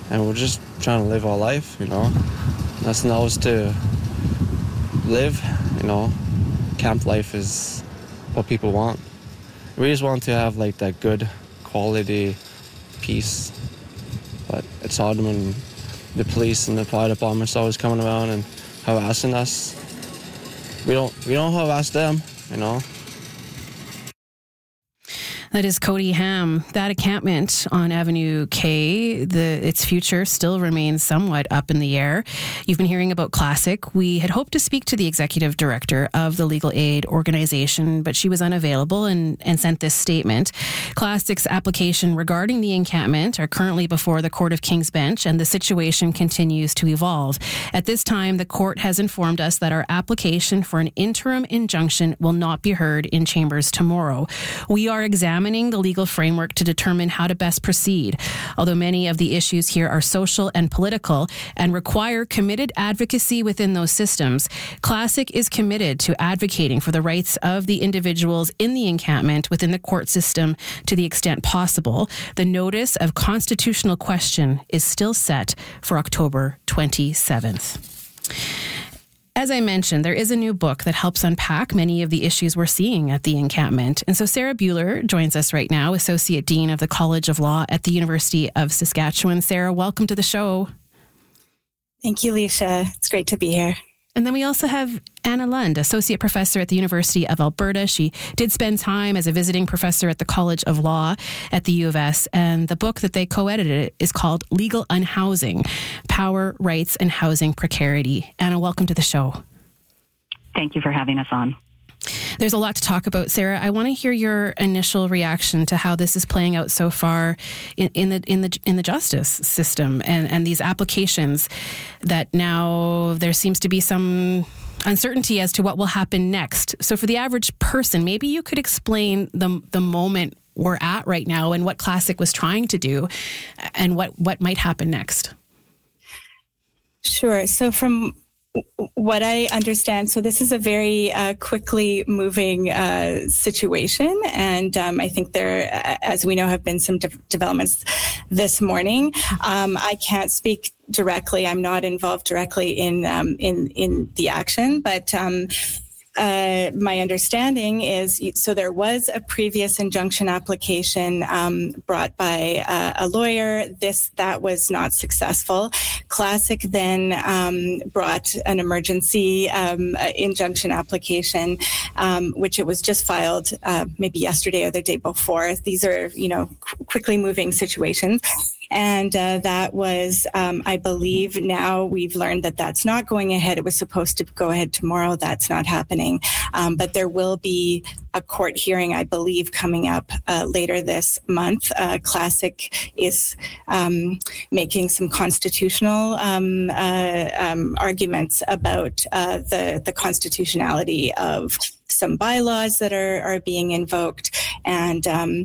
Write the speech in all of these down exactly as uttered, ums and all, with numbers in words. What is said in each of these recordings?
and we're just trying to live our life, you know. Nothing else to live, you know. Camp life is what people want. We just want to have like that good quality peace, but it's hard when the police and the fire department's always coming around and harassing us. We don't we don't harass them, you know. That is Cody Ham. That encampment on Avenue K, the its future still remains somewhat up in the air. You've been hearing about Classic. We had hoped to speak to the executive director of the legal aid organization, but she was unavailable and, and sent this statement. Classic's application regarding the encampment are currently before the Court of King's Bench, and the situation continues to evolve. At this time, the court has informed us that our application for an interim injunction will not be heard in chambers tomorrow. We are examining the legal framework to determine how to best proceed. Although many of the issues here are social and political and require committed advocacy within those systems, Classic is committed to advocating for the rights of the individuals in the encampment within the court system to the extent possible. The notice of constitutional question is still set for October twenty-seventh. As I mentioned, there is a new book that helps unpack many of the issues we're seeing at the encampment. And so Sarah Buehler joins us right now, Associate Dean of the College of Law at the University of Saskatchewan. Sarah, welcome to the show. Thank you, Leisha. It's great to be here. And then we also have Anna Lund, Associate Professor at the University of Alberta. She did spend time as a visiting professor at the College of Law at the U of S. And the book that they co-edited is called Legal Unhousing: Power, Rights, and Housing Precarity. Anna, welcome to the show. Thank you for having us on. There's a lot to talk about, Sarah. I want to hear your initial reaction to how this is playing out so far in, in the in the in the justice system and, and these applications that now there seems to be some uncertainty as to what will happen next. So for the average person, maybe you could explain the the moment we're at right now and what Classic was trying to do and what, what might happen next. Sure. So from what I understand, so this is a very uh, quickly moving uh, situation. And um, I think there, as we know, have been some de- developments this morning. Um, I can't speak directly. I'm not involved directly in um, in, in the action, but um, Uh, my understanding is, so there was a previous injunction application um, brought by uh, a lawyer. This, that was not successful. Classic then um, brought an emergency um, uh, injunction application, um, which it was just filed uh, maybe yesterday or the day before. These are, you know, qu- quickly moving situations. And uh, that was, um, I believe now we've learned that that's not going ahead. It was supposed to go ahead tomorrow. That's not happening. Um, but there will be a court hearing, I believe, coming up uh, later this month. Uh, Classic is um, making some constitutional um, uh, um, arguments about uh, the, the constitutionality of some bylaws that are, are being invoked. And um,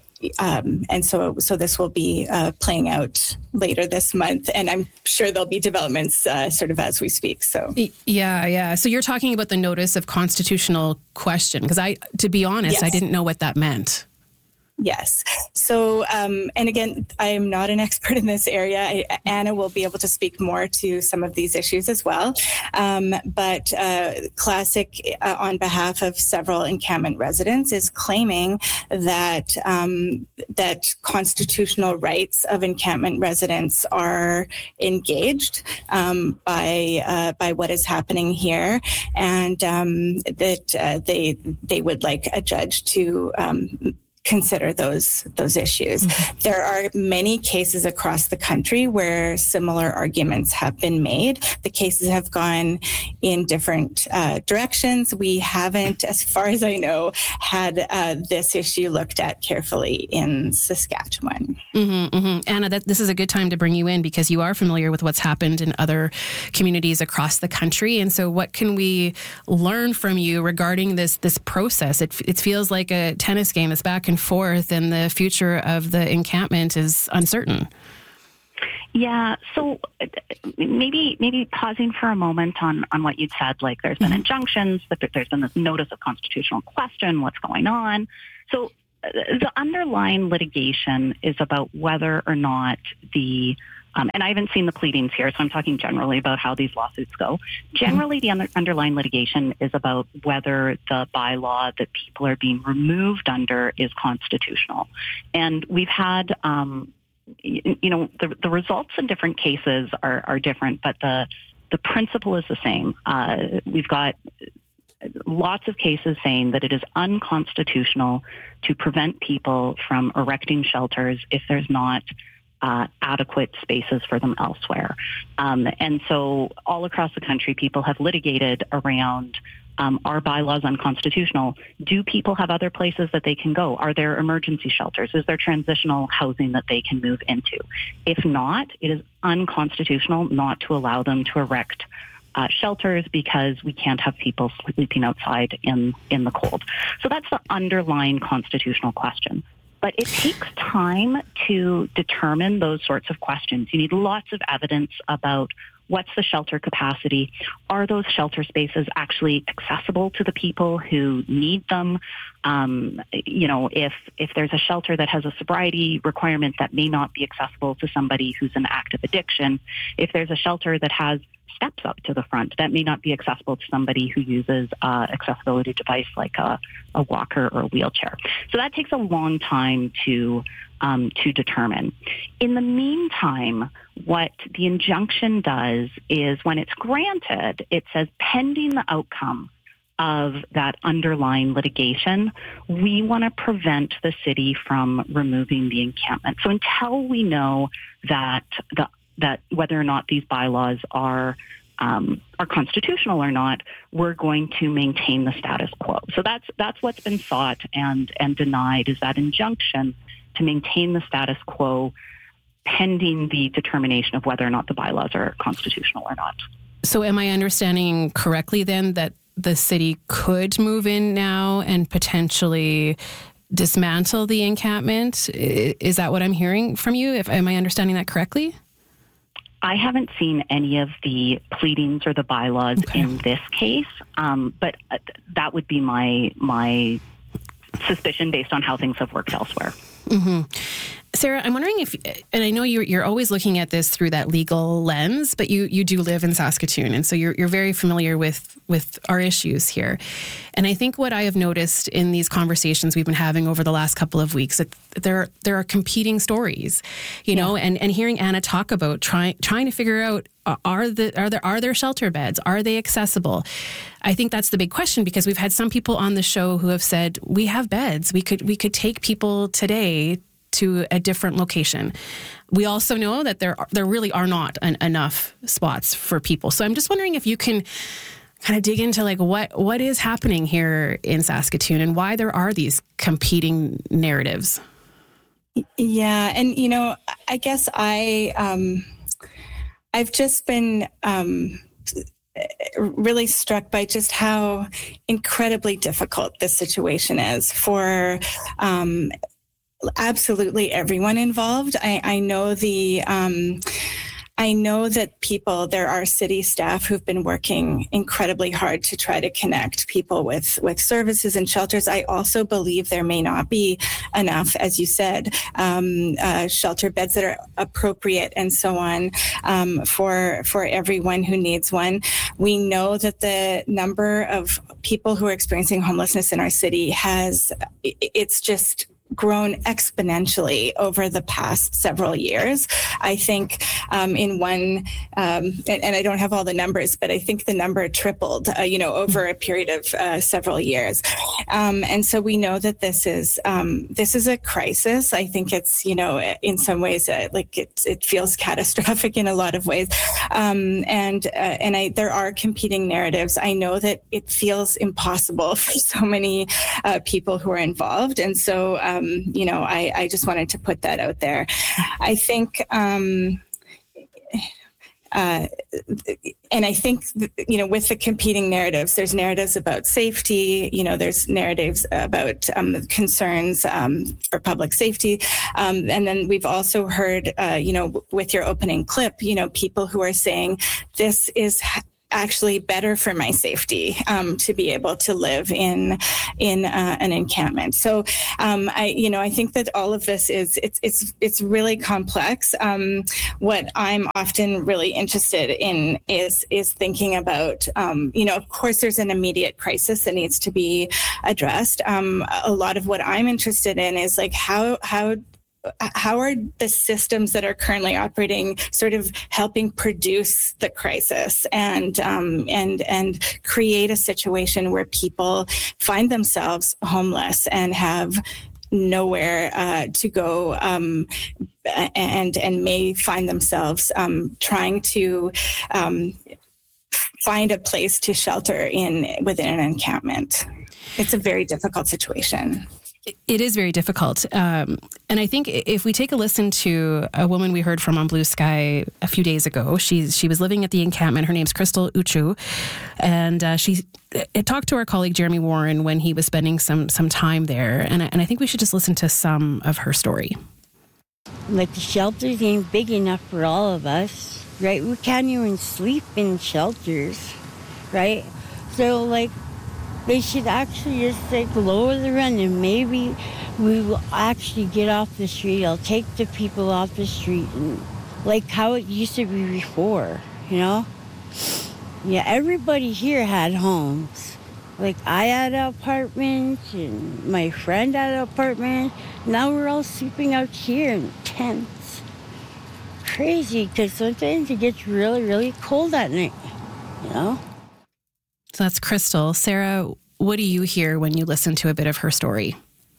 Um, and so, so this will be uh, playing out later this month, and I'm sure there'll be developments uh, sort of as we speak. So, yeah, yeah. So you're talking about the notice of constitutional question, because I, to be honest, yes. I didn't know what that meant. Yes. So, um, and again, I am not an expert in this area. I, Anna will be able to speak more to some of these issues as well. Um, but uh, Classic, uh, on behalf of several encampment residents, is claiming that um, that constitutional rights of encampment residents are engaged um, by uh, by what is happening here, and um, that uh, they they would like a judge to Um, consider those those issues. Mm-hmm. There are many cases across the country where similar arguments have been made. The cases have gone in different uh, directions. We haven't, as far as I know, had uh, this issue looked at carefully in Saskatchewan. Mm-hmm, mm-hmm. Anna, that, this is a good time to bring you in because you are familiar with what's happened in other communities across the country. And so what can we learn from you regarding this this process? It, it feels like a tennis game that's back and forth, and the future of the encampment is uncertain. Yeah, so maybe maybe pausing for a moment on, on what you'd said, like there's been mm-hmm. injunctions, that there's been this notice of constitutional question, what's going on. So the underlying litigation is about whether or not the um, and I haven't seen the pleadings here, so I'm talking generally about how these lawsuits go. Generally, the under, underlying litigation is about whether the bylaw that people are being removed under is constitutional. And we've had, um, you, you know, the, the results in different cases are, are different, but the, the principle is the same. Uh, we've got lots of cases saying that it is unconstitutional to prevent people from erecting shelters if there's not uh, adequate spaces for them elsewhere. Um, and so all across the country, people have litigated around, um, are bylaws unconstitutional? Do people have other places that they can go? Are there emergency shelters? Is there transitional housing that they can move into? If not, it is unconstitutional not to allow them to erect Uh, shelters because we can't have people sleeping outside in, in the cold. So that's the underlying constitutional question. But it takes time to determine those sorts of questions. You need lots of evidence about what's the shelter capacity. Are those shelter spaces actually accessible to the people who need them? Um, you know, if if there's a shelter that has a sobriety requirement, that may not be accessible to somebody who's in active addiction. If there's a shelter that has steps up to the front, that may not be accessible to somebody who uses uh, accessibility device like a, a walker or a wheelchair. So that takes a long time to um, to determine. In the meantime, what the injunction does is when it's granted, it says pending the outcome of that underlying litigation, we want to prevent the city from removing the encampment. So until we know that the that whether or not these bylaws are um, are constitutional or not, we're going to maintain the status quo. So that's that's what's been sought and and denied, is that injunction to maintain the status quo pending the determination of whether or not the bylaws are constitutional or not. So am I understanding correctly then that the city could move in now and potentially dismantle the encampment? Is that what I'm hearing from you? If am I understanding that correctly? I haven't seen any of the pleadings or the bylaws okay. in this case, um, but that would be my my suspicion based on how things have worked elsewhere. Mm-hmm. Sarah, I'm wondering if, and I know you're you're always looking at this through that legal lens, but you you do live in Saskatoon, and so you're you're very familiar with with our issues here. And I think what I have noticed in these conversations we've been having over the last couple of weeks, that there there are competing stories, you know, yeah. and and hearing Anna talk about trying trying to figure out are the are there are there shelter beds? Are they accessible? I think that's the big question, because we've had some people on the show who have said we have beds. We could we could take people today to a different location. We also know that there are, there really are not an, enough spots for people. So I'm just wondering if you can kind of dig into like what what is happening here in Saskatoon and why there are these competing narratives. Yeah, and you know, I guess I um, I've just been um, really struck by just how incredibly difficult this situation is for um, absolutely everyone involved. I, I know the, um, I know that people, there are city staff who've been working incredibly hard to try to connect people with, with services and shelters. I also believe there may not be enough, as you said, um, uh, shelter beds that are appropriate and so on, um, for, for everyone who needs one. We know that the number of people who are experiencing homelessness in our city has, it's just grown exponentially over the past several years. I think um, in one, um, and, and I don't have all the numbers, but I think the number tripled, uh, you know, over a period of uh, several years. Um, and so we know that this is um, this is a crisis. I think it's, you know, in some ways, uh, like it, it feels catastrophic in a lot of ways. Um, and uh, and I, there are competing narratives. I know that it feels impossible for so many uh, people who are involved. And so, um, you know, I, I just wanted to put that out there. I think, um, uh, and I think, you know, with the competing narratives, there's narratives about safety, you know, there's narratives about um, concerns um, for public safety. Um, and then we've also heard, uh, you know, with your opening clip, you know, people who are saying this is actually better for my safety um, to be able to live in in uh, an encampment. So um, I, you know, I think that all of this is it's it's it's really complex. Um, what I'm often really interested in is is thinking about, um, you know, of course, there's an immediate crisis that needs to be addressed. Um, a lot of what I'm interested in is like how how. How are the systems that are currently operating sort of helping produce the crisis and um, and and create a situation where people find themselves homeless and have nowhere uh, to go, um, and and may find themselves um, trying to um, find a place to shelter in within an encampment. It's a very difficult situation. It is very difficult. Um, and I think if we take a listen to a woman we heard from on Blue Sky a few days ago, she's, she was living at the encampment. Her name's Crystal Uchu. And uh, she it talked to our colleague Jeremy Warren when he was spending some some time there. And, and I think we should just listen to some of her story. Like the shelters ain't big enough for all of us, right? We can't even sleep in shelters, right? So like, they should actually just like lower the rent and maybe we will actually get off the street. I'll take the people off the street and like how it used to be before, you know? Yeah, everybody here had homes. Like I had an apartment and my friend had an apartment. Now we're all sleeping out here in tents. Crazy, because sometimes it gets really, really cold at night, you know? So that's Crystal. Sarah, what do you hear when you listen to a bit of her story?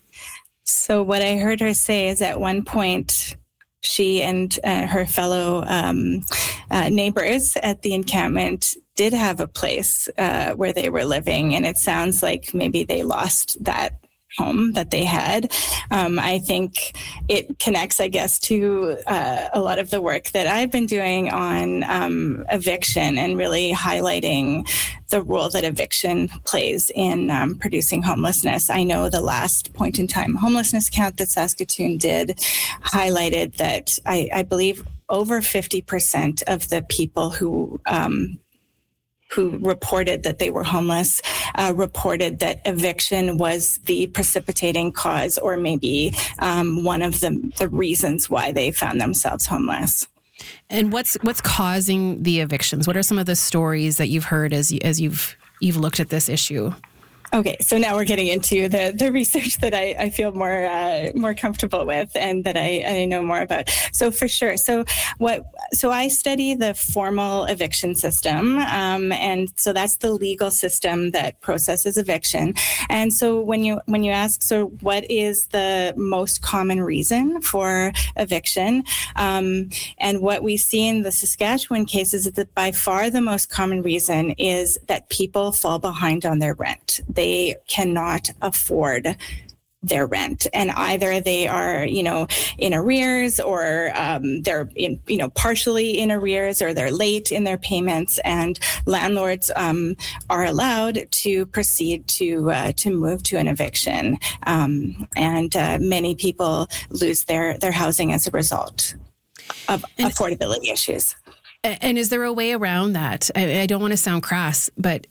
So what I heard her say is at one point, she and uh, her fellow um, uh, neighbors at the encampment did have a place uh, where they were living. And it sounds like maybe they lost that home that they had. Um, I think it connects, I guess, to uh, a lot of the work that I've been doing on um, eviction and really highlighting the role that eviction plays in um, producing homelessness. I know the last point in time homelessness count that Saskatoon did highlighted that I, I believe over fifty percent of the people who um, who reported that they were homeless, uh, reported that eviction was the precipitating cause or maybe um, one of the, the reasons why they found themselves homeless. And what's what's causing the evictions? What are some of the stories that you've heard as, as you've you've looked at this issue? Okay, so now we're getting into the, the research that I, I feel more uh, more comfortable with and that I, I know more about. So for sure, so what? So I study the formal eviction system, um, and so that's the legal system that processes eviction. And so when you when you ask, so what is the most common reason for eviction? Um, and what we see in the Saskatchewan cases is that by far the most common reason is that people fall behind on their rent. They They cannot afford their rent, and either they are, you know, in arrears, or um, they're in, you know, partially in arrears, or they're late in their payments. And landlords um, are allowed to proceed to uh, to move to an eviction, um, and uh, many people lose their their housing as a result of and, affordability issues. And is there a way around that? I, I don't want to sound crass, but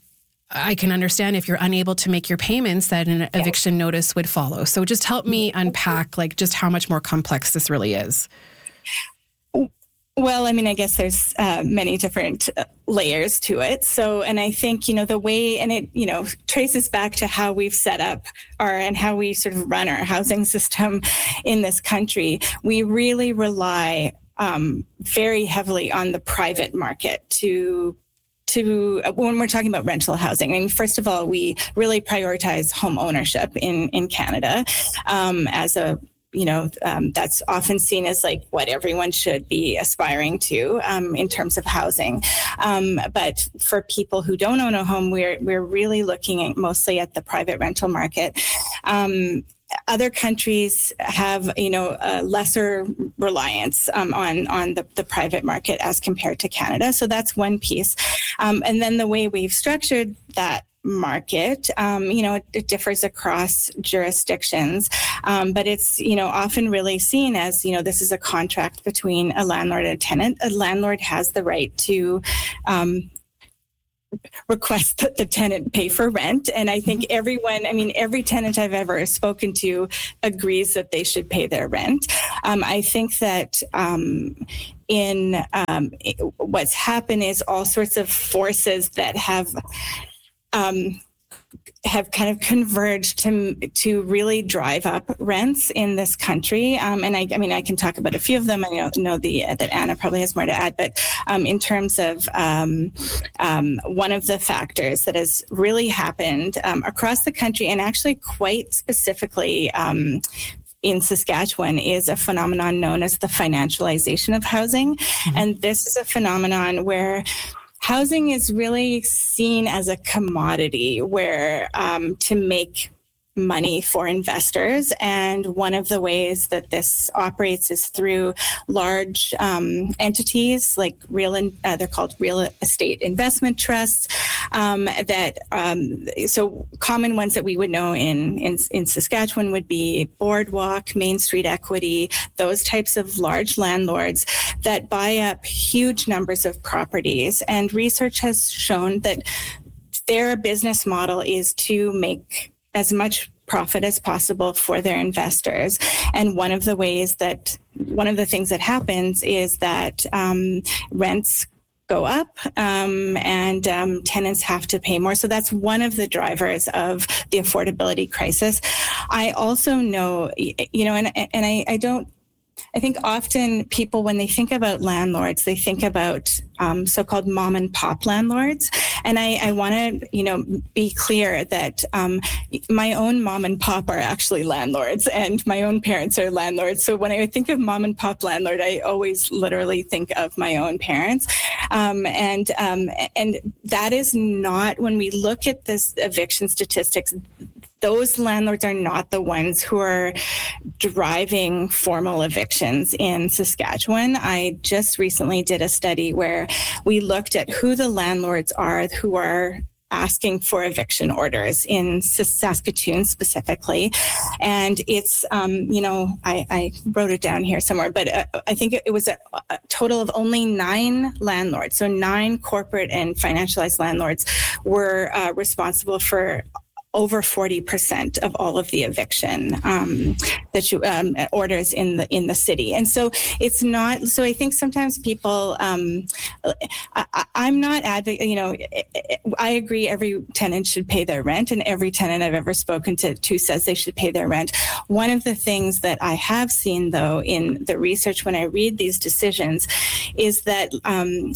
I can understand if you're unable to make your payments that an eviction yeah. notice would follow. So just help me unpack like just how much more complex this really is. Well, I mean, I guess there's uh, many different layers to it. So, and I think, you know, the way, and it, you know, traces back to how we've set up our, and how we sort of run our housing system in this country. We really rely um, very heavily on the private market to to when we're talking about rental housing. I mean, first of all, we really prioritize home ownership in, in Canada um, as a, you know, um, that's often seen as like what everyone should be aspiring to um, in terms of housing. Um, but for people who don't own a home, we're, we're really looking at mostly at the private rental market. Um, Other countries have, you know, a lesser reliance um, on on the, the private market as compared to Canada. So that's one piece. Um, and then the way we've structured that market, um, you know, it, it differs across jurisdictions, um, but it's, you know, often really seen as, you know, this is a contract between a landlord and a tenant. A landlord has the right to um, request that the tenant pay for rent. And I think everyone, I mean, every tenant I've ever spoken to agrees that they should pay their rent. Um, I think that um, in um, what's happened is all sorts of forces that have um, have kind of converged to to really drive up rents in this country. Um, and I, I mean, I can talk about a few of them. I know, know the uh, that Anna probably has more to add. But um, in terms of um, um, one of the factors that has really happened um, across the country, and actually quite specifically um, in Saskatchewan, is a phenomenon known as the financialization of housing. Mm-hmm. And this is a phenomenon where housing is really seen as a commodity where um, to make money for investors. And one of the ways that this operates is through large um, entities like real, uh, they're called real estate investment trusts um, that, um, so common ones that we would know in, in, in Saskatchewan would be Boardwalk, Main Street Equity, those types of large landlords that buy up huge numbers of properties. And research has shown that their business model is to make as much profit as possible for their investors. And one of the ways that, one of the things that happens is that um, rents go up um, and um, tenants have to pay more. So that's one of the drivers of the affordability crisis. I also know, you know, and, and I, I don't, I think often people, when they think about landlords, they think about um, so-called mom and pop landlords. And I, I want to, you know, be clear that um, my own mom and pop are actually landlords, and my own parents are landlords. So when I think of mom and pop landlord, I always literally think of my own parents. Um, and um, and that is not, when we look at this eviction statistics, those landlords are not the ones who are driving formal evictions in Saskatchewan. I just recently did a study where we looked at who the landlords are who are asking for eviction orders in Saskatoon specifically. And it's, um, you know, I, I wrote it down here somewhere, but uh, I think it was a, a total of only nine landlords. So nine corporate and financialized landlords were uh, responsible for over forty percent of all of the eviction um, that you um, orders in the in the city. And so it's not, so I think sometimes people, um, I, I'm not advocating, you know, I agree every tenant should pay their rent, and every tenant I've ever spoken to, to says they should pay their rent. One of the things that I have seen, though, in the research when I read these decisions is that um,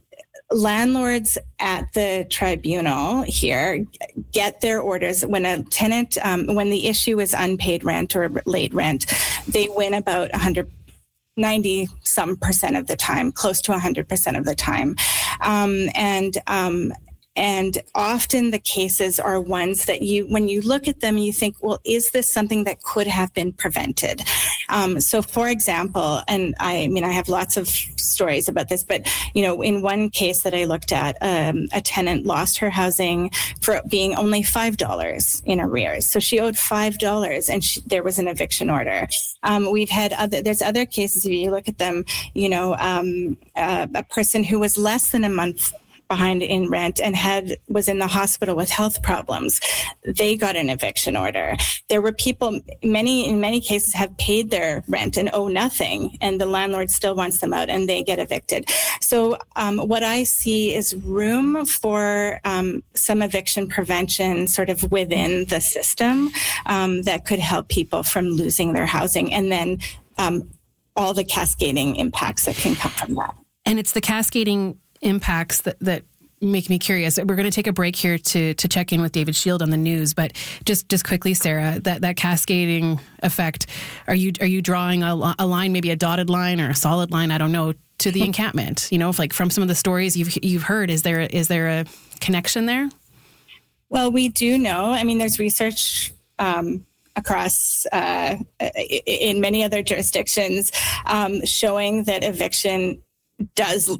landlords at the tribunal here get their orders when a tenant, um, when the issue is unpaid rent or late rent, they win about one hundred ninety some percent of the time, close to one hundred percent of the time. Um, and um, And often the cases are ones that you, when you look at them, you think, well, is this something that could have been prevented? Um, so for example, and I mean, I have lots of stories about this, but, you know, in one case that I looked at, um, a tenant lost her housing for being only five dollars in arrears. So she owed five dollars and she, there was an eviction order. Um, we've had other, there's other cases, if you look at them, you know, um, uh, a person who was less than a month behind in rent and had was in the hospital with health problems, they got an eviction order. There were people, many in many cases, have paid their rent and owe nothing, and the landlord still wants them out, and they get evicted. So um, what I see is room for um, some eviction prevention, sort of within the system, um, that could help people from losing their housing, and then um, all the cascading impacts that can come from that. And it's the cascading impacts that, that make me curious. We're going to take a break here to to check in with David Shield on the news, but just just quickly, Sarah, that, that cascading effect, are you are you drawing a, a line, maybe a dotted line or a solid line, I don't know, to the encampment? You know, if like from some of the stories you've you've heard, is there is there a connection there? Well, we do know. I mean, there's research um, across uh, in many other jurisdictions um, showing that eviction does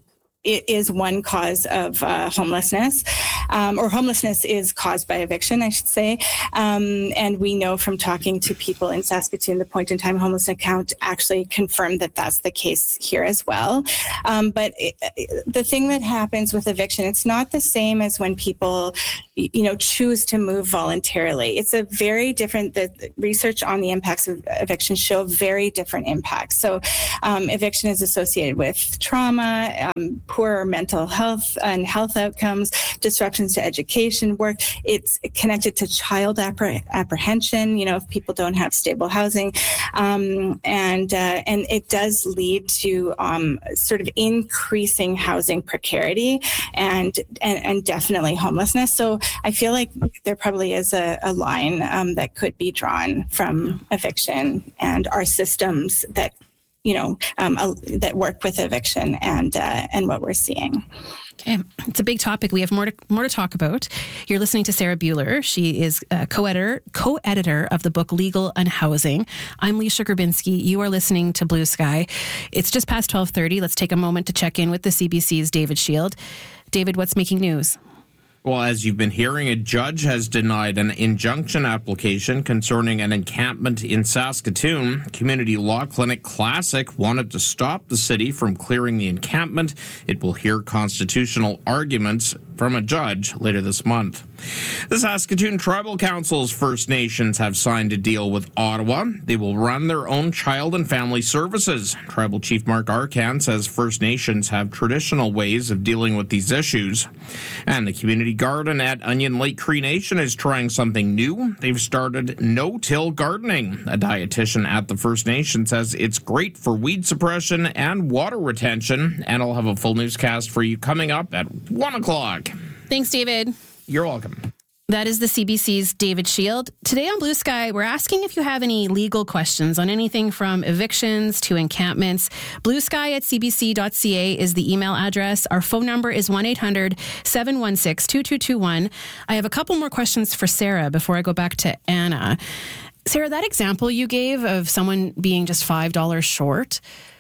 it is one cause of uh, homelessness, um, or homelessness is caused by eviction, I should say. Um, and we know from talking to people in Saskatoon, the point-in-time homelessness account actually confirmed that that's the case here as well. Um, but it, the thing that happens with eviction, it's not the same as when people, you know, choose to move voluntarily. It's a very different, the research on the impacts of eviction show very different impacts. So um, eviction is associated with trauma, um, poor mental health and health outcomes, disruptions to education, work. It's connected to child appre- apprehension, you know, if people don't have stable housing. Um, and uh, and it does lead to um, sort of increasing housing precarity and, and, and definitely homelessness. So I feel like there probably is a, a line um, that could be drawn from eviction and our systems that you know, um, uh, that work with eviction and uh, and what we're seeing. Okay, it's a big topic. We have more to more to talk about. You're listening to Sarah Buehler. She is a co-editor co-editor of the book Legal Unhousing. I'm Leisha Grabinski. You are listening to Blue Sky. It's just past twelve thirty. Let's take a moment to check in with the C B C's David Shield. David, what's making news? Well, as you've been hearing, a judge has denied an injunction application concerning an encampment in Saskatoon. Community Law Clinic Classic wanted to stop the city from clearing the encampment. It will hear constitutional arguments from a judge later this month. The Saskatoon Tribal Council's First Nations have signed a deal with Ottawa. They will run their own child and family services. Tribal Chief Mark Arcan says First Nations have traditional ways of dealing with these issues. And the community garden at Onion Lake Cree Nation is trying something new. They've started no-till gardening. A dietitian at the First Nation says it's great for weed suppression and water retention. And I'll have a full newscast for you coming up at one o'clock. Thanks, David. You're welcome. That is the C B C's David Shield. Today on Blue Sky, we're asking if you have any legal questions on anything from evictions to encampments. Blue Sky at c b c dot c a is the email address. Our phone number is one eight hundred seven one six two two two one. I have a couple more questions for Sarah before I go back to Anna. Sarah, that example you gave of someone being just five dollars short,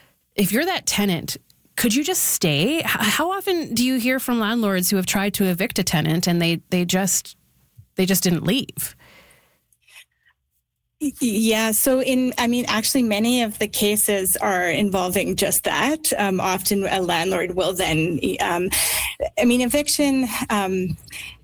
if you're that tenant, could you just stay? How often do you hear from landlords who have tried to evict a tenant and they, they just they just didn't leave? Yeah, so in, I mean, actually many of the cases are involving just that. Um, often a landlord will then, um, I mean, eviction, um,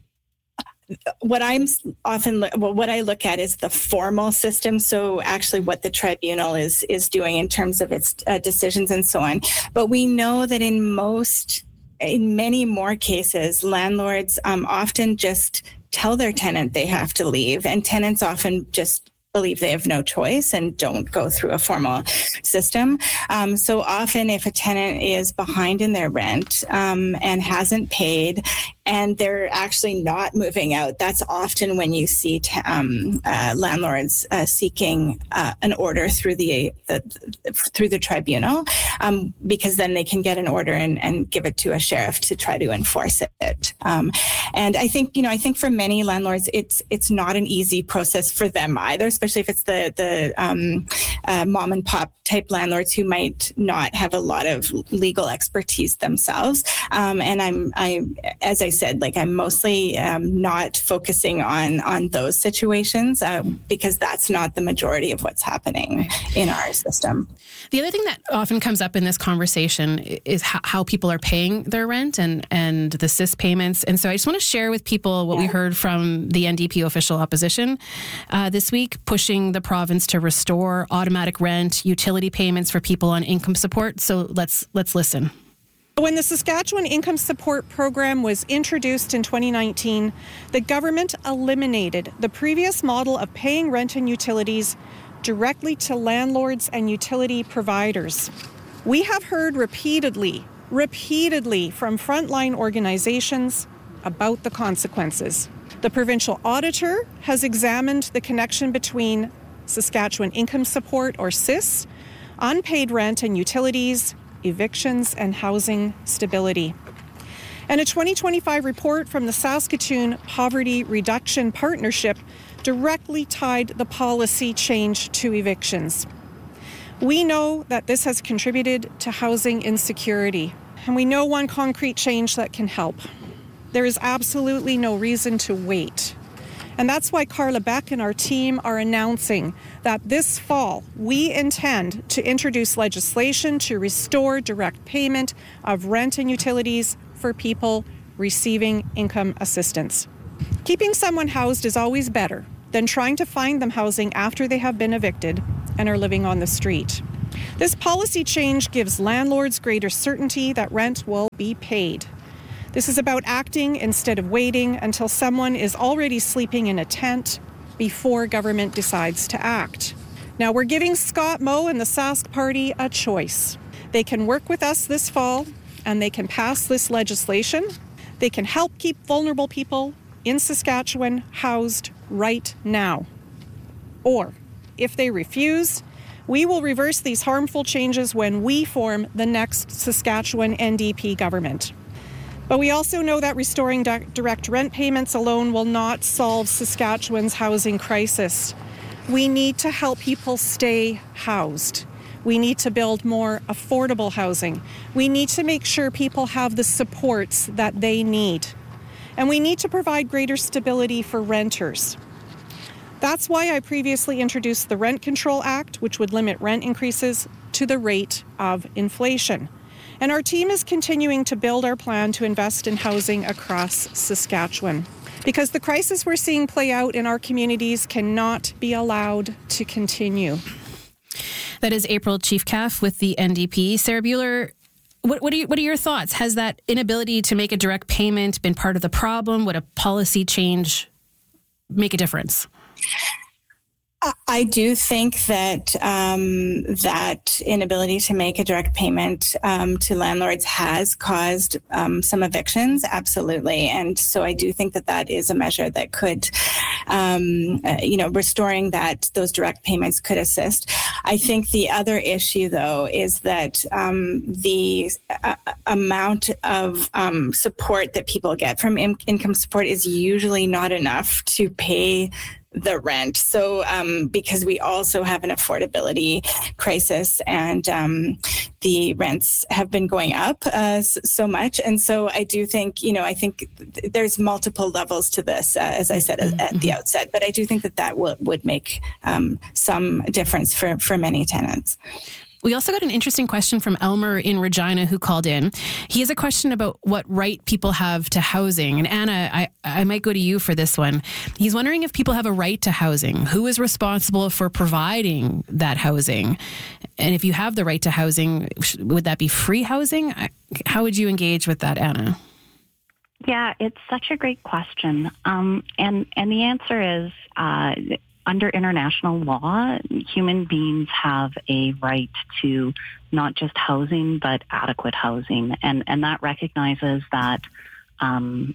what I'm often, well, what I look at is the formal system. So actually what the tribunal is, is doing in terms of its uh, decisions and so on. But we know that in most, in many more cases, landlords um, often just tell their tenant they have to leave, and tenants often just believe they have no choice and don't go through a formal system. Um, so often if a tenant is behind in their rent um, and hasn't paid and they're actually not moving out, that's often when you see t- um, uh, landlords uh, seeking uh, an order through the, the through the tribunal, um, because then they can get an order and, and give it to a sheriff to try to enforce it. Um, and I think, you know, I think for many landlords, it's it's not an easy process for them either, especially if it's the the um, uh, mom and pop type landlords who might not have a lot of legal expertise themselves. Um, and I'm, I, as I said, like I'm mostly um, not focusing on on those situations uh, because that's not the majority of what's happening in our system. The other thing that often comes up in this conversation is how, how people are paying their rent and, and the S I S payments. And so I just want to share with people what yeah. we heard from the N D P official opposition uh, this week, pushing the province to restore automatic rent, utility payments for people on income support. So let's let's listen. When the Saskatchewan Income Support Program was introduced in twenty nineteen, the government eliminated the previous model of paying rent and utilities directly to landlords and utility providers. We have heard repeatedly, repeatedly from frontline organizations about the consequences. The provincial auditor has examined the connection between Saskatchewan Income Support, or S I S, unpaid rent and utilities, evictions, and housing stability. And a twenty twenty-five report from the Saskatoon Poverty Reduction Partnership directly tied the policy change to evictions. We know that this has contributed to housing insecurity. and we know one concrete change that can help. There is absolutely no reason to wait. And that's why Carla Beck and our team are announcing that this fall, we intend to introduce legislation to restore direct payment of rent and utilities for people receiving income assistance. Keeping someone housed is always better than trying to find them housing after they have been evicted and are living on the street. This policy change gives landlords greater certainty that rent will be paid. This is about acting instead of waiting until someone is already sleeping in a tent before government decides to act. Now, we're giving Scott Moe and the Sask Party a choice. They can work with us this fall, and they can pass this legislation. They can help keep vulnerable people in Saskatchewan housed right now. Or, if they refuse, we will reverse these harmful changes when we form the next Saskatchewan N D P government. But we also know that restoring di- direct rent payments alone will not solve Saskatchewan's housing crisis. We need to help people stay housed. We need to build more affordable housing. We need to make sure people have the supports that they need. And we need to provide greater stability for renters. That's why I previously introduced the Rent Control Act, which would limit rent increases to the rate of inflation. And our team is continuing to build our plan to invest in housing across Saskatchewan, because the crisis we're seeing play out in our communities cannot be allowed to continue. That is April Chiefcalf with the N D P. Sarah Buehler, what, what, are you, what are your thoughts? Has that inability to make a direct payment been part of the problem? Would a policy change make a difference? I do think that um, that inability to make a direct payment um, to landlords has caused um, some evictions, absolutely. And so I do think that that is a measure that could, um, uh, you know, restoring that, those direct payments could assist. I think the other issue, though, is that um, the uh, amount of um, support that people get from in- income support is usually not enough to pay the rent. So um, because we also have an affordability crisis, and um, the rents have been going up uh, so much. And so I do think, you know, I think th- there's multiple levels to this, uh, as I said mm-hmm. at the outset, but I do think that that w- would make um, some difference for, for many tenants. We also got an interesting question from Elmer in Regina who called in. He has a question about what right people have to housing. And Anna, I, I might go to you for this one. He's wondering if people have a right to housing. Who is responsible for providing that housing? And if you have the right to housing, would that be free housing? How would you engage with that, Anna? Yeah, it's such a great question. Um, and, and the answer is... Uh, Under international law, human beings have a right to not just housing, but adequate housing. And, and that recognizes that um,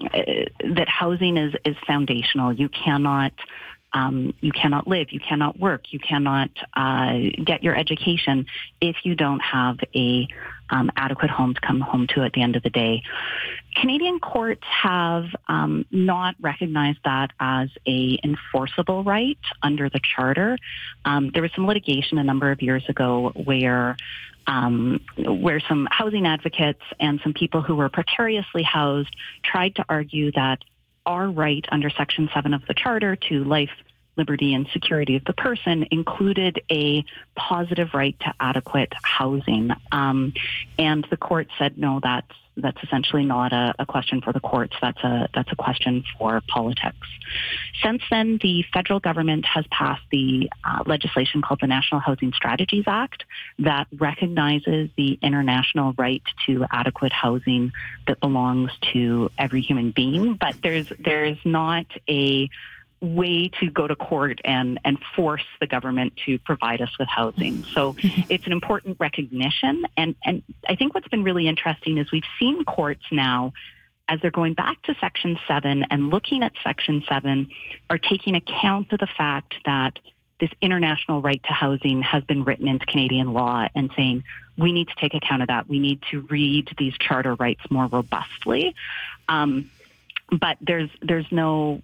that housing is, is foundational. You cannot um, you cannot live, you cannot work, you cannot uh, get your education if you don't have a um, adequate home to come home to at the end of the day. Canadian courts have um, not recognized that as a enforceable right under the Charter. Um, there was some litigation a number of years ago where um, where some housing advocates and some people who were precariously housed tried to argue that our right under Section seven of the Charter to life, liberty, and security of the person included a positive right to adequate housing. Um, and the court said, no, that's that's essentially not a, a question for the courts. That's a that's a question for politics. Since then, the federal government has passed the uh, legislation called the National Housing Strategies Act that recognizes the international right to adequate housing that belongs to every human being. But there's there's not a way to go to court and, and force the government to provide us with housing. So it's an important recognition. And, and I think what's been really interesting is we've seen courts now, as they're going back to Section seven and looking at Section seven, are taking account of the fact that this international right to housing has been written into Canadian law and saying, we need to take account of that. We need to read these charter rights more robustly. Um, but there's there's no...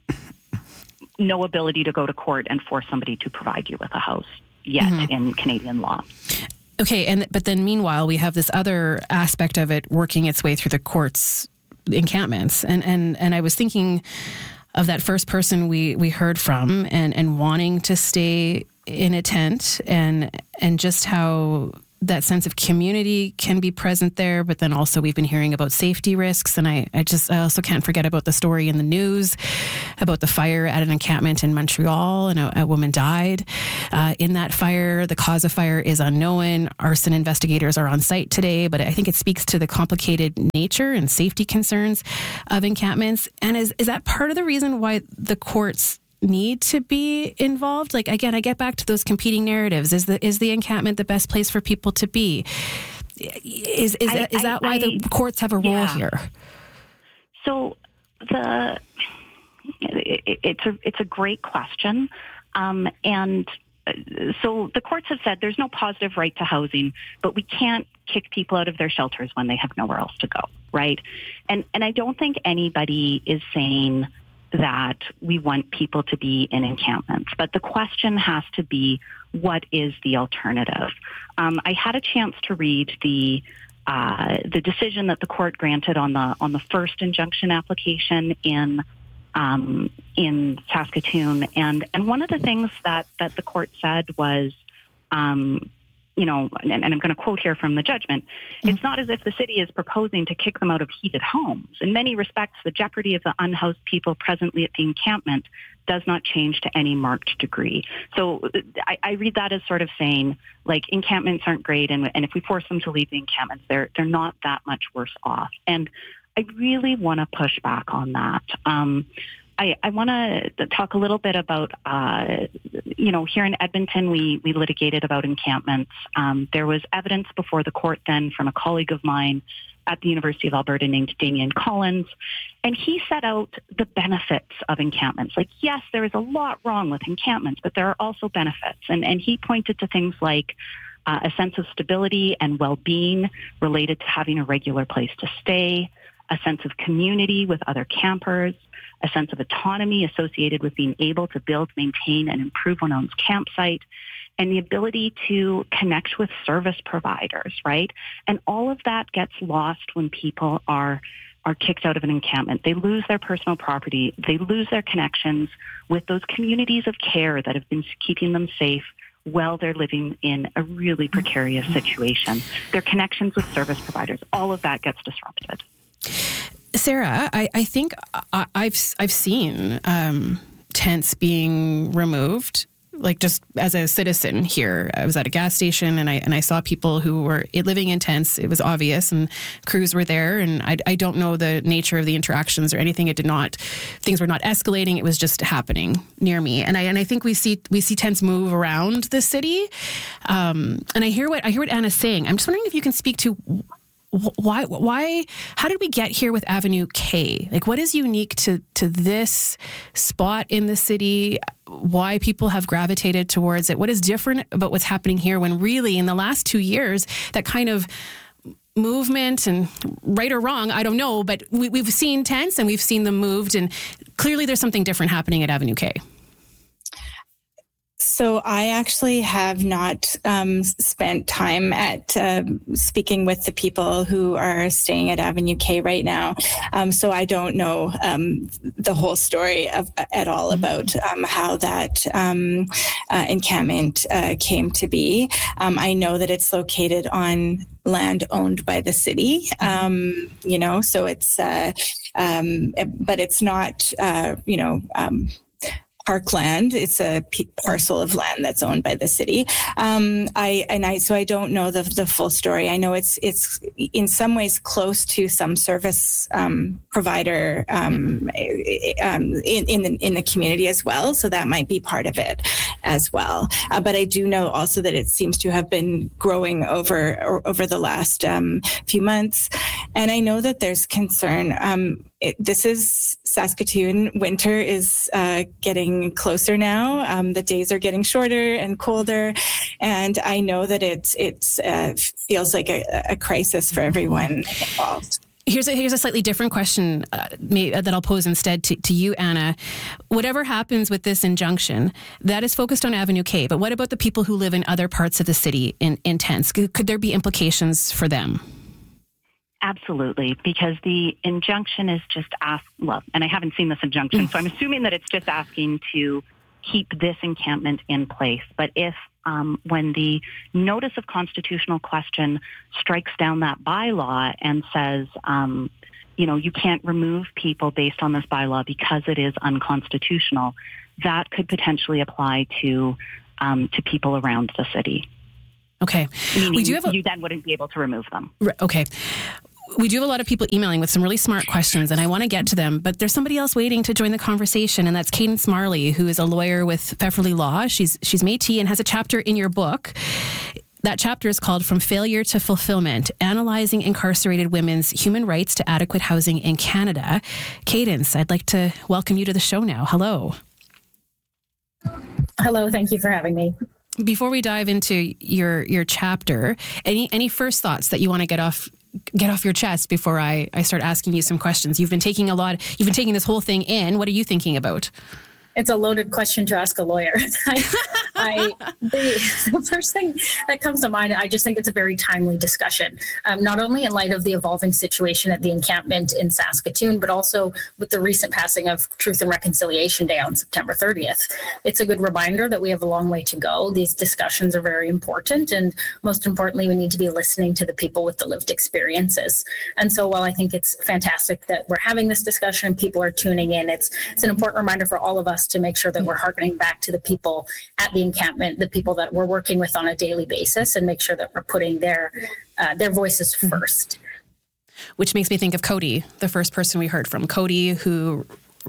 no ability to go to court and force somebody to provide you with a house yet mm-hmm. in Canadian law. Okay, and but then meanwhile, we have this other aspect of it working its way through the courts encampments. And and and I was thinking of that first person we, we heard from and, and wanting to stay in a tent and and just how that sense of community can be present there, but then also we've been hearing about safety risks. And I, I just, I also can't forget about the story in the news about the fire at an encampment in Montreal, and a, a woman died uh, in that fire. The cause of fire is unknown. Arson investigators are on site today, but I think it speaks to the complicated nature and safety concerns of encampments. And is, is that part of the reason why the courts need to be involved? Like, again, I get back to those competing narratives. Is the is the encampment the best place for people to be? Is is, I, that, is I, that why I, the courts have a role yeah. here? So the it, it's a it's a great question, um, and so the courts have said there's no positive right to housing, but we can't kick people out of their shelters when they have nowhere else to go, right? And and I don't think anybody is saying that we want people to be in encampments. But the question has to be, what is the alternative? Um, I had a chance to read the uh, the decision that the court granted on the on the first injunction application in um, in Saskatoon, and and one of the things that that the court said was, um, you know, and, and I'm going to quote here from the judgment, it's not as if the city is proposing to kick them out of heated homes. In many respects, the jeopardy of the unhoused people presently at the encampment does not change to any marked degree. So I, I read that as sort of saying, like, encampments aren't great, and, and if we force them to leave the encampments, they're they're not that much worse off. And I really want to push back on that. Um, I, I want to talk a little bit about, uh, you know, here in Edmonton, we, we litigated about encampments. Um, there was evidence before the court then from a colleague of mine at the University of Alberta named Damien Collins, and he set out the benefits of encampments. Like, yes, there is a lot wrong with encampments, but there are also benefits. And, and he pointed to things like uh, a sense of stability and well-being related to having a regular place to stay, a sense of community with other campers, a sense of autonomy associated with being able to build, maintain, and improve one own's campsite, and the ability to connect with service providers, right? And all of that gets lost when people are are kicked out of an encampment. They lose their personal property. They lose their connections with those communities of care that have been keeping them safe while they're living in a really precarious situation. Their connections with service providers, all of that gets disrupted. Sarah, I, I think I, I've I've seen um, tents being removed. Like, just as a citizen here, I was at a gas station and I and I saw people who were living in tents. It was obvious, and crews were there. And I, I don't know the nature of the interactions or anything. It did not, things were not escalating. It was just happening near me. And I and I think we see we see tents move around the city. Um, and I hear what I hear what Anna's saying. I'm just wondering if you can speak to. Why, why, how did we get here with Avenue K? Like, what is unique to, to this spot in the city? Why people have gravitated towards it? What is different about what's happening here when really in the last two years, that kind of movement, and right or wrong, I don't know, but we, we've seen tents and we've seen them moved, and clearly there's something different happening at Avenue K. So I actually have not um, spent time at uh, speaking with the people who are staying at Avenue K right now. Um, so I don't know um, the whole story of, at all about um, how that um, uh, encampment uh, came to be. Um, I know that it's located on land owned by the city, um, you know, so it's, uh, um, but it's not, uh, you know, um, parkland. It's a p- parcel of land that's owned by the city. Um, I and I so I don't know the the full story. I know it's it's in some ways close to some service um, provider um, um, in in the, in the community as well. So that might be part of it as well. Uh, but I do know also that it seems to have been growing over over the last um, few months, and I know that there's concern. Um, It, this is Saskatoon. Winter is uh, getting closer now. Um, the days are getting shorter and colder, and I know that it it's uh, feels like a, a crisis for everyone involved. Here's a, here's a slightly different question uh, may, uh, that I'll pose instead to, to you, Anna. Whatever happens with this injunction, that is focused on Avenue K, but what about the people who live in other parts of the city in, in tents? Could, could there be implications for them? Absolutely, because the injunction is just ask. Well, and I haven't seen this injunction, so I'm assuming that it's just asking to keep this encampment in place. But if um, when the notice of constitutional question strikes down that bylaw and says, um, you know, you can't remove people based on this bylaw because it is unconstitutional, that could potentially apply to um, to people around the city. Okay, Meaning we do have a- you then wouldn't be able to remove them. Okay. We do have a lot of people emailing with some really smart questions, and I want to get to them, but there's somebody else waiting to join the conversation, and that's Cadence Marley, who is a lawyer with Pfefferly Law. She's she's Métis and has a chapter in your book. That chapter is called From Failure to Fulfillment, Analyzing Incarcerated Women's Human Rights to Adequate Housing in Canada. Cadence, I'd like to welcome you to the show now. Hello. Hello, thank you for having me. Before we dive into your your chapter, any any first thoughts that you want to get off get off your chest before I, I start asking you some questions? You've been taking a lot, you've been taking this whole thing in. What are you thinking about? It's a loaded question to ask a lawyer. I, I the, the first thing that comes to mind, I just think it's a very timely discussion, um, not only in light of the evolving situation at the encampment in Saskatoon, but also with the recent passing of Truth and Reconciliation Day on September thirtieth. It's a good reminder that we have a long way to go. These discussions are very important, and most importantly, we need to be listening to the people with the lived experiences. And so while I think it's fantastic that we're having this discussion and people are tuning in, it's it's an important reminder for all of us to make sure that we're hearkening back to the people at the encampment, the people that we're working with on a daily basis, and make sure that we're putting their uh, their voices first. Which makes me think of Cody, the first person we heard from. Cody, who,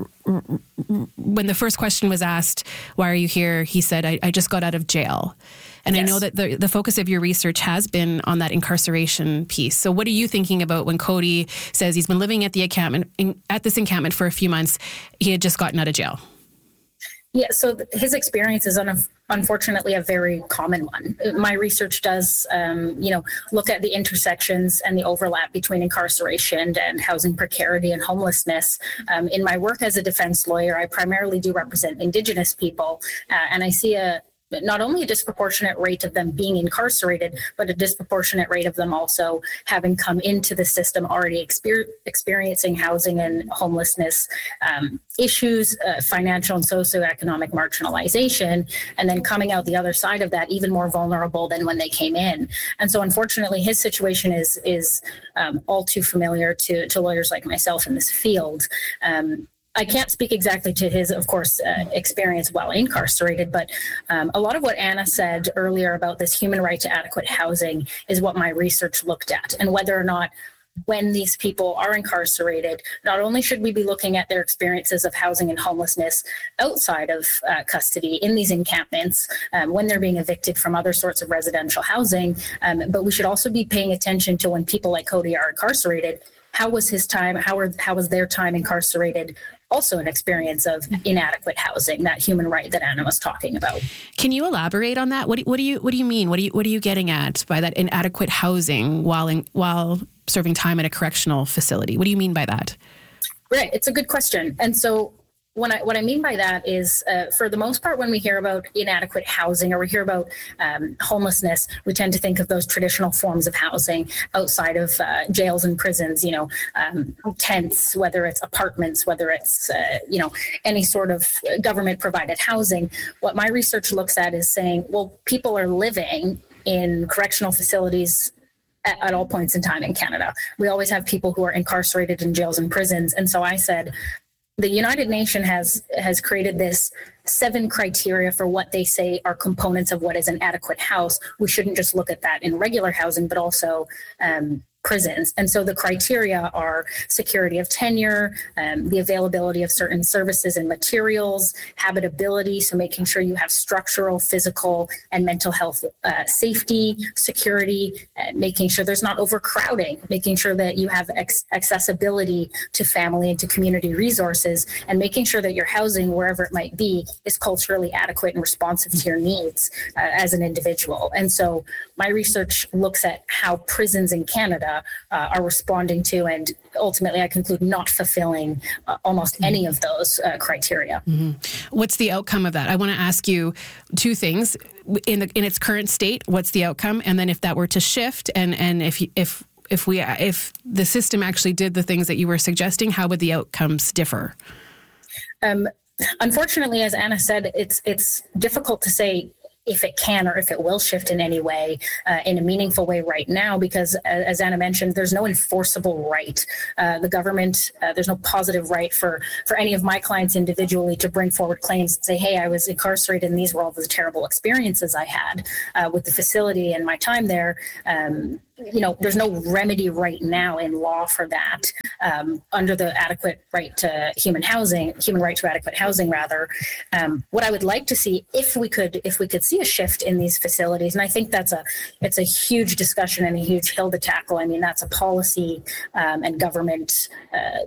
when the first question was asked, why are you here? He said, I, I just got out of jail. And yes. I know that the, the focus of your research has been on that incarceration piece. So what are you thinking about when Cody says he's been living at the encampment, in, at this encampment for a few months, he had just gotten out of jail? Yeah, so his experience is un- unfortunately a very common one. My research does, um, you know, look at the intersections and the overlap between incarceration and housing precarity and homelessness. Um, in my work as a defense lawyer, I primarily do represent Indigenous people, uh, and I see a not only a disproportionate rate of them being incarcerated, but a disproportionate rate of them also having come into the system already exper- experiencing housing and homelessness um, issues, uh, financial and socioeconomic marginalization, and then coming out the other side of that even more vulnerable than when they came in. And so unfortunately, his situation is is um, all too familiar to, to lawyers like myself in this field. Um, I can't speak exactly to his, of course, uh, experience while incarcerated, but um, a lot of what Anna said earlier about this human right to adequate housing is what my research looked at, and whether or not when these people are incarcerated, not only should we be looking at their experiences of housing and homelessness outside of uh, custody in these encampments, um, when they're being evicted from other sorts of residential housing, um, but we should also be paying attention to when people like Cody are incarcerated. How was his time? How, are, how was their time incarcerated? Also an experience of inadequate housing, that human right that Anna was talking about. Can you elaborate on that? What do, what do you what do you mean? What do you what are you getting at by that inadequate housing while in, while serving time at a correctional facility? What do you mean by that? Right, it's a good question. And so When I, what I mean by that is, uh, for the most part, when we hear about inadequate housing or we hear about um, homelessness, we tend to think of those traditional forms of housing outside of uh, jails and prisons, you know, um, tents, whether it's apartments, whether it's, uh, you know, any sort of government provided housing. What my research looks at is saying, well, people are living in correctional facilities at, at all points in time in Canada. We always have people who are incarcerated in jails and prisons. And so I said, the United Nations has has created this seven criteria for what they say are components of what is an adequate house. We shouldn't just look at that in regular housing, but also um, prisons. And so the criteria are security of tenure, um, the availability of certain services and materials, habitability, so making sure you have structural, physical, and mental health uh, safety, security, uh, making sure there's not overcrowding, making sure that you have ex- accessibility to family and to community resources, and making sure that your housing, wherever it might be, is culturally adequate and responsive to your needs uh, as an individual. And so my research looks at how prisons in Canada uh, uh, are responding to, and ultimately I conclude not fulfilling uh, almost mm-hmm. any of those uh, criteria. Mm-hmm. What's the outcome of that? I want to ask you two things. In the, in its current state, what's the outcome? And then if that were to shift, and, and if if if we if the system actually did the things that you were suggesting, how would the outcomes differ? Um, unfortunately, as Anna said, it's it's difficult to say if it can or if it will shift in any way, uh, in a meaningful way right now, because uh, as Anna mentioned, there's no enforceable right. Uh, the government, uh, there's no positive right for, for any of my clients individually to bring forward claims and say, hey, I was incarcerated and these were all the terrible experiences I had uh, with the facility and my time there. Um, you know, there's no remedy right now in law for that um, under the adequate right to human housing, human right to adequate housing, rather. Um, what I would like to see, if we could, if we could see a shift in these facilities, and I think that's a, it's a huge discussion and a huge hill to tackle. I mean, that's a policy um, and government uh,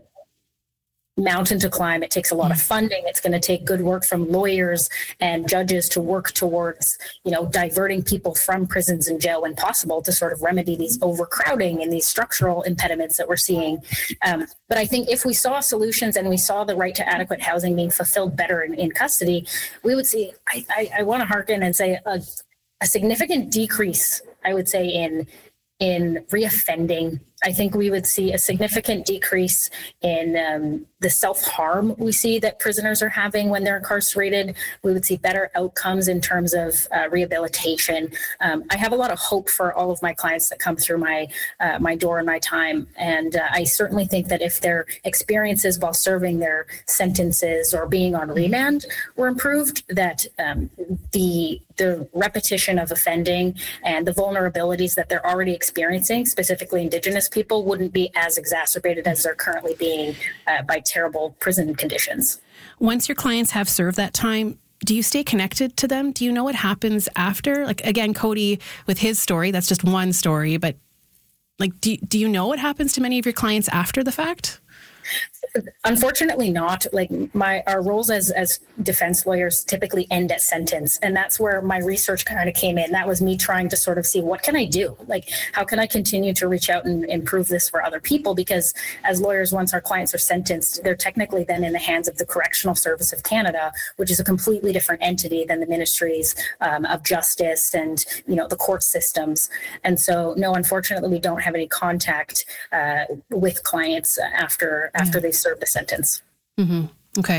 mountain to climb. It takes a lot of funding. It's going to take good work from lawyers and judges to work towards, you know, diverting people from prisons and jail when possible to sort of remedy these overcrowding and these structural impediments that we're seeing. Um, but I think if we saw solutions and we saw the right to adequate housing being fulfilled better in, in custody, we would see, I, I, I want to hearken and say a, a significant decrease, I would say, in in reoffending. I think we would see a significant decrease in um, the self-harm we see that prisoners are having when they're incarcerated. We would see better outcomes in terms of uh, rehabilitation. Um, I have a lot of hope for all of my clients that come through my uh, my door in my time. And uh, I certainly think that if their experiences while serving their sentences or being on remand were improved, that um, the the repetition of offending and the vulnerabilities that they're already experiencing, specifically Indigenous people, wouldn't be as exacerbated as they're currently being uh, by terrible prison conditions. Once your clients have served that time, do you stay connected to them? Do you know what happens after? Like, again, Cody, with his story, that's just one story, but like, do, do you know what happens to many of your clients after the fact? Unfortunately not. Like my our roles as as defense lawyers typically end at sentence, and that's where my research kind of came in. That was me trying to sort of see, what can I do? Like, how can I continue to reach out and improve this for other people? Because as lawyers, once our clients are sentenced, they're technically then in the hands of the Correctional Service of Canada, which is a completely different entity than the ministries um, of justice and, you know, the court systems. And so, no, unfortunately, we don't have any contact uh, with clients after after yeah. they've served a sentence. Mm-hmm. Okay.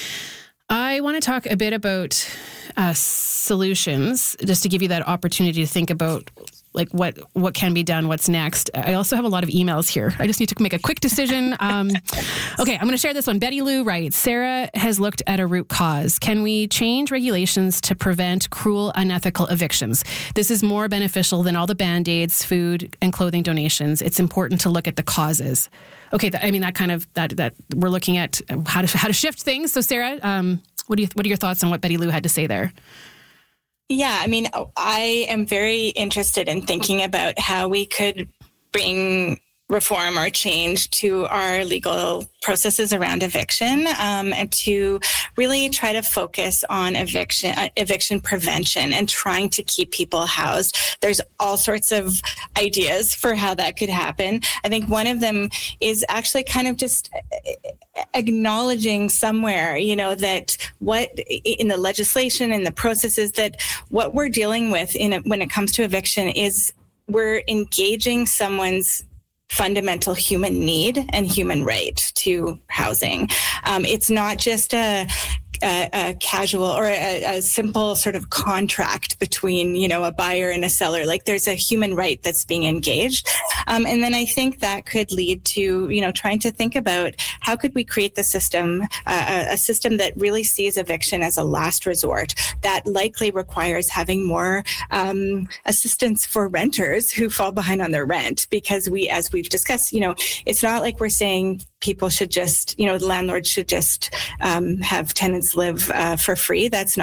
I want to talk a bit about uh, solutions, just to give you that opportunity to think about like what, what can be done, what's next. I also have a lot of emails here. I just need to make a quick decision. Um, okay, I'm going to share this one. Betty Lou writes, Sarah has looked at a root cause. Can we change regulations to prevent cruel, unethical evictions? This is more beneficial than all the Band-Aids, food, and clothing donations. It's important to look at the causes. Okay, th- I mean, that kind of, that that we're looking at how to how to shift things. So Sarah, um, what do you what are your thoughts on what Betty Lou had to say there? Yeah, I mean, I am very interested in thinking about how we could bring reform or change to our legal processes around eviction, um, and to really try to focus on eviction uh, eviction prevention and trying to keep people housed. There's all sorts of ideas for how that could happen. I think one of them is actually kind of just acknowledging somewhere, you know, that what in the legislation and the processes, that what we're dealing with in a, when it comes to eviction is we're engaging someone's fundamental human need and human right to housing. Um, it's not just a, a, a casual or a, a simple sort of contract between, you know, a buyer and a seller. Like, there's a human right that's being engaged. Um, and then I think that could lead to, you know, trying to think about how could we create the system, uh, a system that really sees eviction as a last resort, that likely requires having more um, assistance for renters who fall behind on their rent. Because we, as we've discussed, you know, it's not like we're saying people should just, you know, landlords should just um, have tenants live uh, for free. That's not what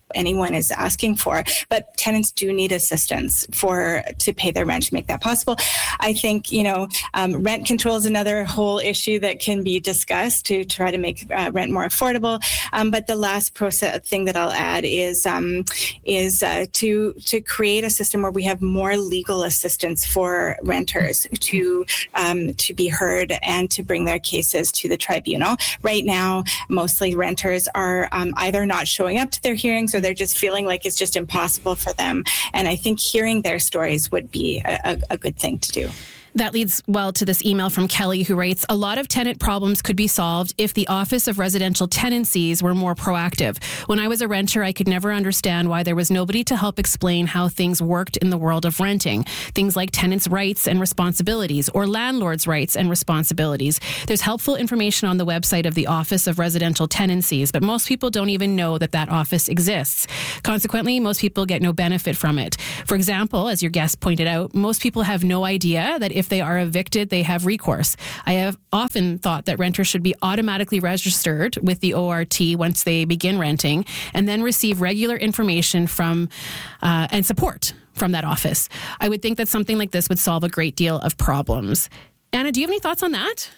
anyone is asking for, but tenants do need assistance for to pay their rent to make that possible. I think, you know, um, rent control is another whole issue that can be discussed to try to make uh, rent more affordable. Um, but the last process thing that I'll add is um, is uh, to to create a system where we have more legal assistance for renters to um, to be heard and to bring their cases to the tribunal. Right now, mostly renters are um, either not showing up to their hearings or they're just feeling like it's just impossible for them. And I think hearing their stories would be a, a, a good thing to do. That leads well to this email from Kelly, who writes, a lot of tenant problems could be solved if the Office of Residential Tenancies were more proactive. When I was a renter, I could never understand why there was nobody to help explain how things worked in the world of renting. Things like tenants' rights and responsibilities or landlords' rights and responsibilities. There's helpful information on the website of the Office of Residential Tenancies, but most people don't even know that that office exists. Consequently, most people get no benefit from it. For example, as your guest pointed out, most people have no idea that if they are evicted, they have recourse. I have often thought that renters should be automatically registered with the O R T once they begin renting and then receive regular information from uh, and support from that office. I would think that something like this would solve a great deal of problems. Anna, do you have any thoughts on that?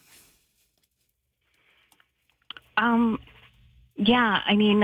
Um, yeah, I mean,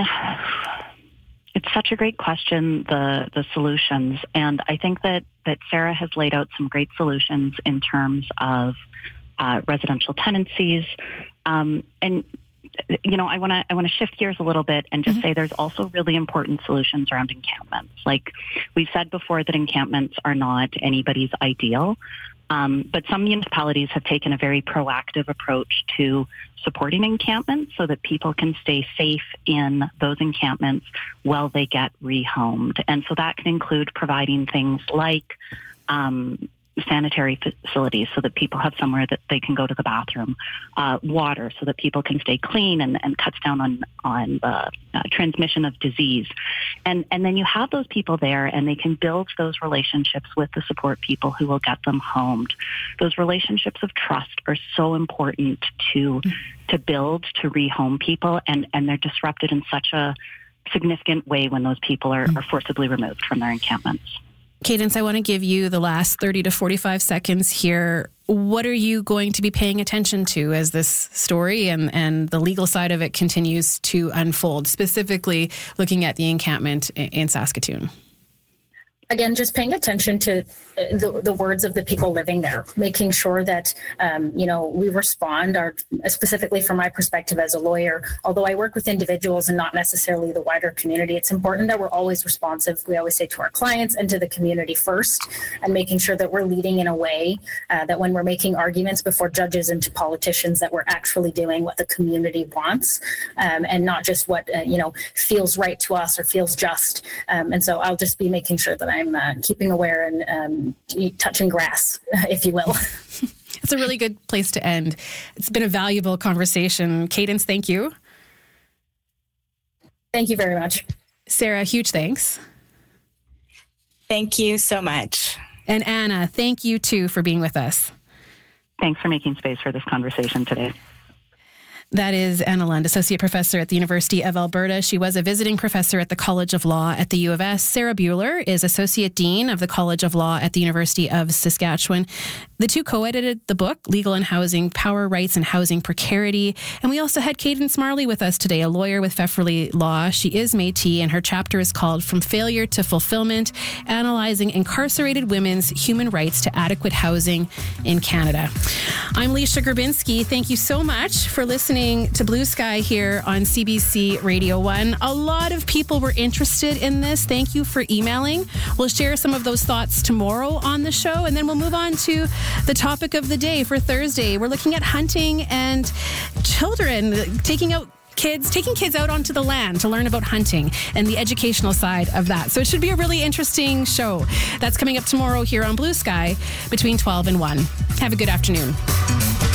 it's such a great question, the the solutions. And I think that, that Sarah has laid out some great solutions in terms of uh, residential tenancies. Um, and, you know, I want to I want to shift gears a little bit and just mm-hmm. say there's also really important solutions around encampments. Like we've said before that encampments are not anybody's ideal. Um, but some municipalities have taken a very proactive approach to supporting encampments so that people can stay safe in those encampments while they get rehomed. And so that can include providing things like um, sanitary facilities so that people have somewhere that they can go to the bathroom, uh, water so that people can stay clean and, and cuts down on, on the uh, transmission of disease. And, and then you have those people there and they can build those relationships with the support people who will get them homed. Those relationships of trust are so important to, to build, to rehome people, and, and they're disrupted in such a significant way when those people are, are forcibly removed from their encampments. Cadence, I want to give you the last thirty to forty-five seconds here. What are you going to be paying attention to as this story and, and the legal side of it continues to unfold, specifically looking at the encampment in Saskatoon? Again, just paying attention to the, the words of the people living there, making sure that, um, you know, we respond, our, specifically from my perspective as a lawyer, although I work with individuals and not necessarily the wider community, it's important that we're always responsive. We always say to our clients and to the community first, and making sure that we're leading in a way uh, that when we're making arguments before judges and to politicians, that we're actually doing what the community wants um, and not just what, uh, you know, feels right to us or feels just. Um, and so I'll just be making sure that I'm uh, keeping aware and um, touching grass, if you will. It's a really good place to end. It's been a valuable conversation. Cadence, thank you. Thank you very much. Sarah, huge thanks. Thank you so much. And Anna, thank you too for being with us. Thanks for making space for this conversation today. That is Anna Lund, Associate Professor at the University of Alberta. She was a visiting professor at the College of Law at the U of S. Sarah Buehler is Associate Dean of the College of Law at the University of Saskatchewan. The two co-edited the book, Legal and Housing, Power, Rights and Housing Precarity. And we also had Cadence Marley with us today, a lawyer with Pfefferly Law. She is Métis, and her chapter is called From Failure to Fulfillment, Analyzing Incarcerated Women's Human Rights to Adequate Housing in Canada. I'm Leisha Grabinski. Thank you so much for listening to Blue Sky here on C B C Radio one. A lot of people were interested in this. Thank you for emailing. We'll share some of those thoughts tomorrow on the show, and then we'll move on to the topic of the day for Thursday. We're looking at hunting and children, taking out kids, taking kids out onto the land to learn about hunting and the educational side of that. So it should be a really interesting show. That's coming up tomorrow here on Blue Sky between twelve and one. Have a good afternoon.